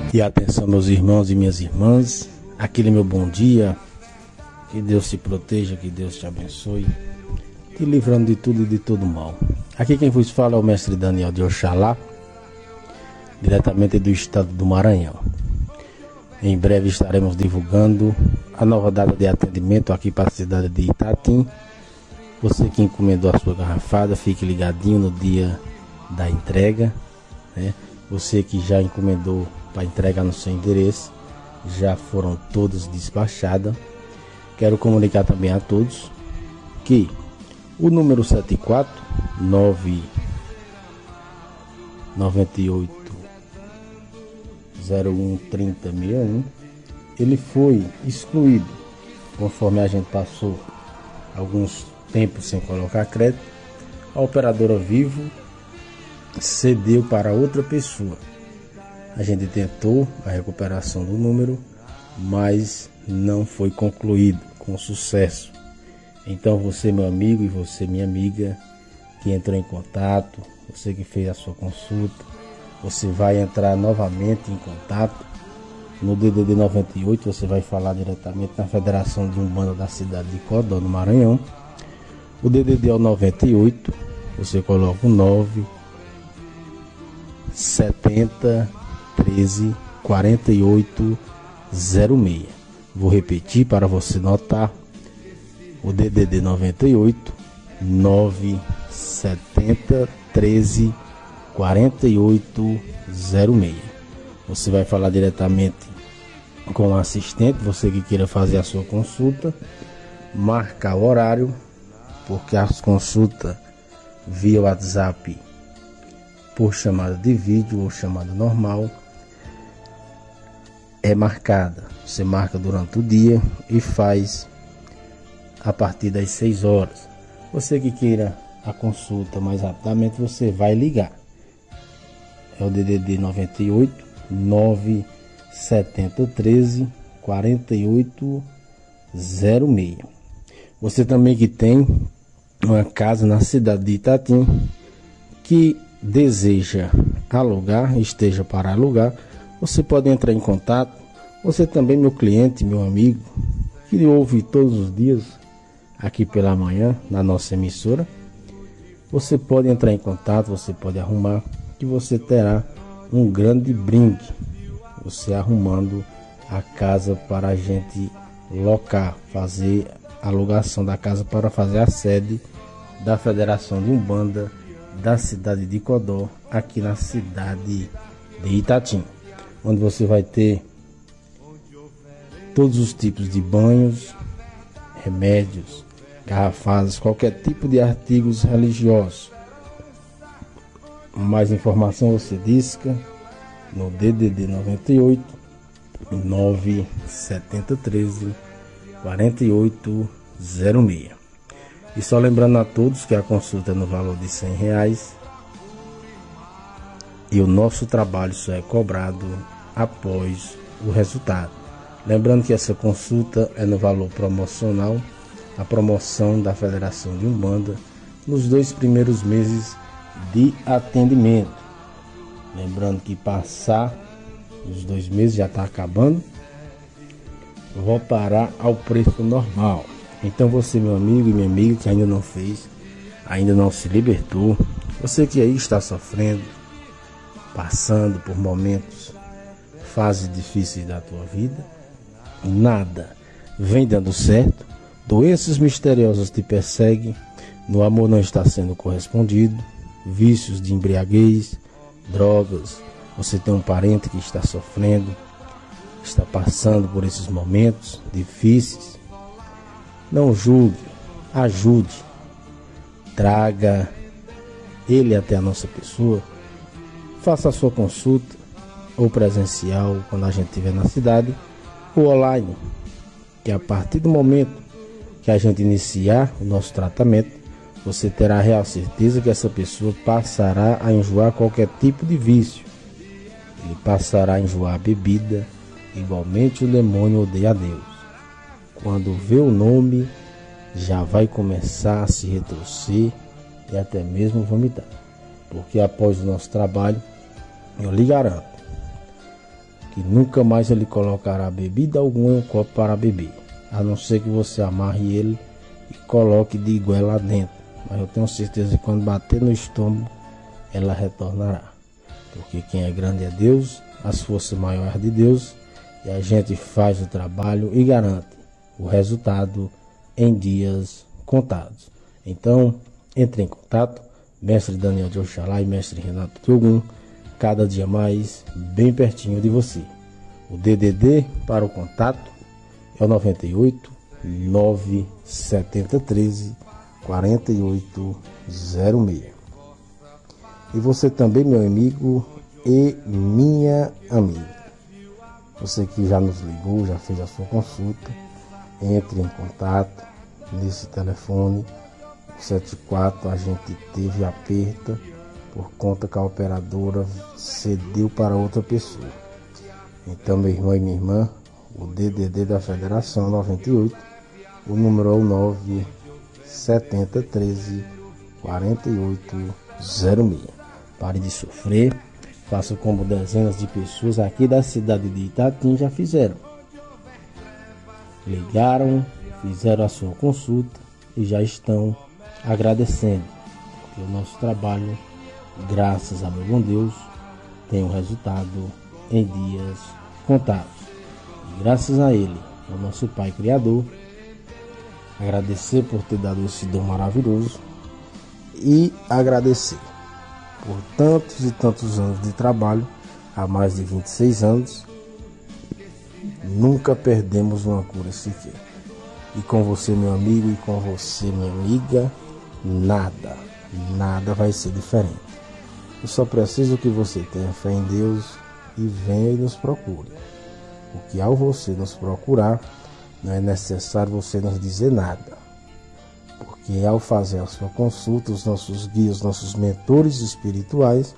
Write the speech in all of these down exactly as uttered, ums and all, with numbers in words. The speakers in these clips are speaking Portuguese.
E atenção, meus irmãos e minhas irmãs, aquele meu bom dia, que Deus te proteja, que Deus te abençoe, te livrando de tudo e de todo mal. Aqui quem vos fala é o mestre Daniel de Oxalá, diretamente do estado do Maranhão. Em breve estaremos divulgando a nova data de atendimento aqui para a cidade de Itatim. Você que encomendou a sua garrafada, fique ligadinho no dia da entrega, né? Você que já encomendou para entregar no seu endereço, já foram todas despachadas. Quero comunicar também a todos que o número setenta e quatro, nove nove oito zero um trinta sessenta e um, ele foi excluído, conforme a gente passou alguns tempos sem colocar crédito. A operadora Vivo cedeu para outra pessoa. A gente tentou a recuperação do número, mas não foi concluído com sucesso. Então você, meu amigo, e você, minha amiga, que entrou em contato, você que fez a sua consulta, você vai entrar novamente em contato no D D D noventa e oito. Você vai falar diretamente na Federação de Umbanda da cidade de Codó, no Maranhão. O D D D é o noventa e oito, você coloca o nove setenta treze quarenta e oito zero seis. Vou repetir para você notar. O D D D noventa e oito, nove setenta treze quarenta e oito zero seis. Você vai falar diretamente com o assistente, você que queira fazer a sua consulta, marcar o horário, porque as consultas via WhatsApp por chamada de vídeo ou chamada normal é marcada. Você marca durante o dia e faz a partir das seis horas. Você que queira a consulta mais rapidamente, você vai ligar. É o D D D noventa e oito, nove setenta treze quarenta e oito zero seis. Você também que tem uma casa na cidade de Itatim, que deseja alugar, esteja para alugar, você pode entrar em contato. Você também, meu cliente, meu amigo, que ouve todos os dias aqui pela manhã na nossa emissora, você pode entrar em contato, você pode arrumar, que você terá um grande brinde, você arrumando a casa para a gente locar, fazer a alugação da casa para fazer a sede da Federação de Umbanda da cidade de Codó, aqui na cidade de Itatim, onde você vai ter todos os tipos de banhos, remédios, garrafadas, qualquer tipo de artigos religiosos. Mais informação você disca no D D D noventa e oito, nove setenta treze quarenta e oito zero seis. E só lembrando a todos que a consulta é no valor de cem reais e o nosso trabalho só é cobrado após o resultado. Lembrando que essa consulta é no valor promocional, a promoção da Federação de Umbanda nos dois primeiros meses de atendimento. Lembrando que passar os dois meses, já está acabando, voltará ao preço normal. Então você, meu amigo e minha amiga, que ainda não fez, ainda não se libertou, você que aí está sofrendo, passando por momentos, fases difíceis da tua vida, nada vem dando certo, doenças misteriosas te perseguem, no amor não está sendo correspondido, vícios de embriaguez, drogas, você tem um parente que está sofrendo, está passando por esses momentos difíceis. Não julgue, ajude, traga ele até a nossa pessoa, faça a sua consulta, ou presencial, quando a gente estiver na cidade, ou online, que a partir do momento que a gente iniciar o nosso tratamento, você terá a real certeza que essa pessoa passará a enjoar qualquer tipo de vício. Ele passará a enjoar a bebida, igualmente o demônio odeia a Deus. Quando vê o nome, já vai começar a se retorcer e até mesmo vomitar. Porque após o nosso trabalho, eu lhe garanto que nunca mais ele colocará bebida alguma em um copo para beber, a não ser que você amarre ele e coloque de goela lá dentro. Mas eu tenho certeza que quando bater no estômago, ela retornará. Porque quem é grande é Deus, as forças maiores de Deus, e a gente faz o trabalho e garante o resultado em dias contados. Então, entre em contato, mestre Daniel de Oxalá e mestre Renato de Ogum, cada dia mais bem pertinho de você. O D D D para o contato é o noventa e oito, nove sete zero três, quatro oito zero seis. E você também, meu amigo e minha amiga, você que já nos ligou, já fez a sua consulta, entre em contato nesse telefone sete quatro. A gente teve aperto por conta que a operadora cedeu para outra pessoa. Então, meu irmão e minha irmã, o D D D da Federação noventa e oito, o número é o nove sete zero três, quatro oito zero seis. Pare de sofrer, faça como dezenas de pessoas aqui da cidade de Itatim já fizeram. Ligaram, fizeram a sua consulta e já estão agradecendo, porque o nosso trabalho, graças a meu bom Deus, tem um resultado em dias contados. E graças a Ele, ao nosso Pai Criador, agradecer por ter dado esse dom maravilhoso e agradecer por tantos e tantos anos de trabalho, há mais de vinte e seis anos, nunca perdemos uma cura sequer. E com você, meu amigo, e com você, minha amiga, nada, nada vai ser diferente. Eu só preciso que você tenha fé em Deus e venha e nos procure. Porque ao você nos procurar, não é necessário você nos dizer nada. Porque ao fazer a sua consulta, os nossos guias, nossos mentores espirituais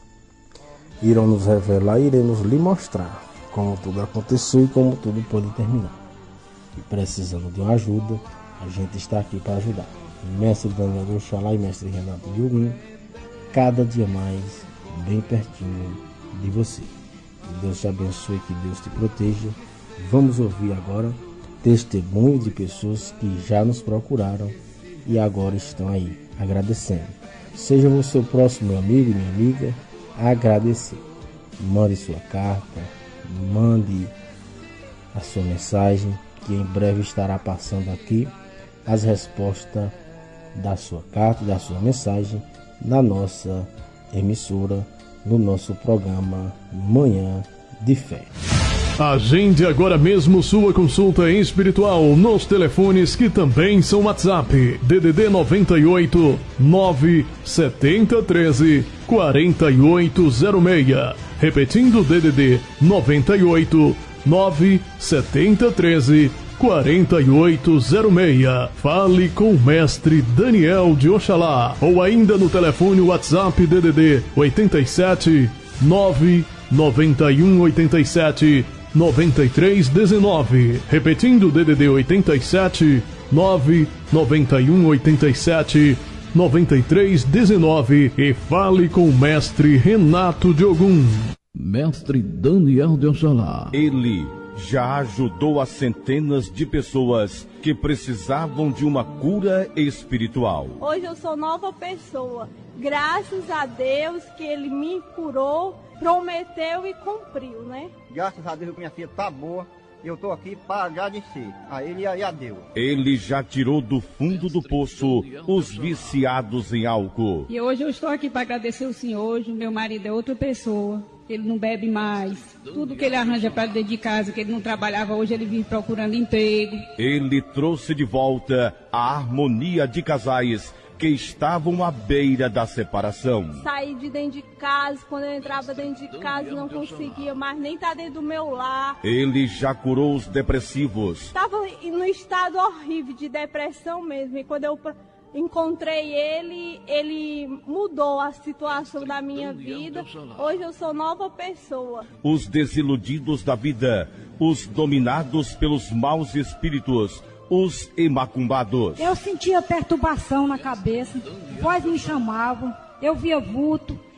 irão nos revelar e iremos lhe mostrar como tudo aconteceu e como tudo pode terminar. E precisando de uma ajuda, a gente está aqui para ajudar. Mestre Daniel de Oxalá e mestre Renato de Ogum, cada dia mais bem pertinho de você. Que Deus te abençoe, que Deus te proteja. Vamos ouvir agora testemunho de pessoas que já nos procuraram e agora estão aí agradecendo. Seja você o próximo, meu amigo e minha amiga, a agradecer. Mande sua carta, mande a sua mensagem, que em breve estará passando aqui as respostas da sua carta, da sua mensagem, na nossa emissora, no nosso programa Manhã de Fé. Agende agora mesmo sua consulta espiritual nos telefones que também são WhatsApp. D D D noventa e oito, nove sete zero três, quatro oito zero seis. Repetindo, D D D noventa e oito, nove sete zero três, quatro oito zero seis. Fale com o mestre Daniel de Oxalá. Ou ainda no telefone WhatsApp D D D oitenta e sete, nove noventa e um oitenta e sete, noventa e três dezenove. Repetindo, D D D oitenta e sete, nove noventa e um oitenta e sete, noventa e três dezenove. E fale com o mestre Renato de Ogum. Mestre Daniel de Oxalá. Ele já ajudou a centenas de pessoas que precisavam de uma cura espiritual. Hoje eu sou nova pessoa. Graças a Deus que Ele me curou, prometeu e cumpriu, né? Graças a Deus que minha filha tá boa. Eu estou aqui para agradecer a Ele e a Deus. Ele já tirou do fundo do poço os viciados em álcool. E hoje eu estou aqui para agradecer o Senhor. Hoje meu marido é outra pessoa. Ele não bebe mais. Tudo que ele arranja para dentro de casa, que ele não trabalhava, hoje ele vive procurando emprego. Ele trouxe de volta a harmonia de casais que estavam à beira da separação. Saí de dentro de casa, quando eu entrava dentro de casa não conseguia mais nem estar dentro do meu lar. Ele já curou os depressivos. Estava no estado horrível de depressão mesmo, e quando eu encontrei ele, ele mudou a situação da minha vida. Hoje eu sou nova pessoa. Os desiludidos da vida, os dominados pelos maus espíritos, os emacumbados. Eu sentia perturbação na cabeça, voz me chamava, eu via vulto,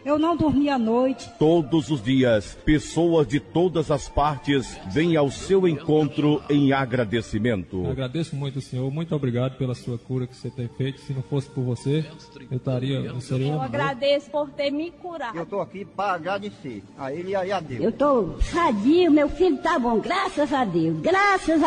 Eu não dormi à noite. Todos os dias, pessoas de todas as partes vêm ao seu encontro em agradecimento. Eu agradeço muito ao Senhor, muito obrigado pela sua cura que você tem feito. Se não fosse por você, eu estaria, eu seria um Eu agradeço por ter me curado. Eu estou aqui para agradecer a ele e a Deus. Eu estou sadio, meu filho tá bom, graças a Deus, graças a